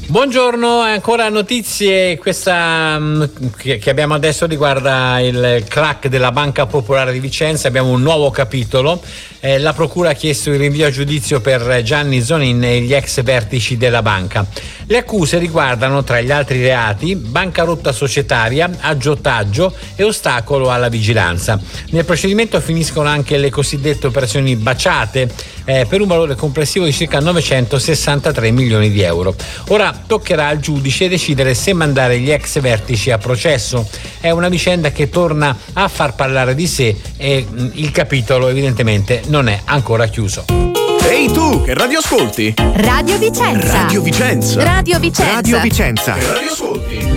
Buongiorno, ancora notizie. Questa che abbiamo adesso riguarda il crack della Banca Popolare di Vicenza. Abbiamo un nuovo capitolo. La procura ha chiesto il rinvio a giudizio per Gianni Zonin e gli ex vertici della banca. Le accuse riguardano, tra gli altri reati, bancarotta societaria, aggiotaggio e ostacolo alla vigilanza. Nel procedimento finiscono anche le cosiddette operazioni baciate per un valore complessivo di circa 963 milioni di euro. Ora toccherà al giudice decidere se mandare gli ex vertici a processo. È una vicenda che torna a far parlare di sé e il capitolo evidentemente non è ancora chiuso. Ehi tu, che radio ascolti? Radio Vicenza. Radio Vicenza. Radio Vicenza. Radio Vicenza. Che radio ascolti?